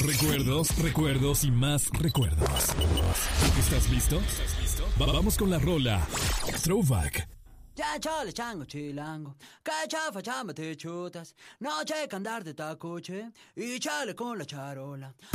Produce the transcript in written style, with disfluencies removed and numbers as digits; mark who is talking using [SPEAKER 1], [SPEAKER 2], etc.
[SPEAKER 1] Recuerdos, recuerdos y más recuerdos. ¿Estás listo? Vamos con la rola Throwback.
[SPEAKER 2] Ya chale chango chilango, que chafa chamba te chutas, noche que andar de tacuche y chale con la charola.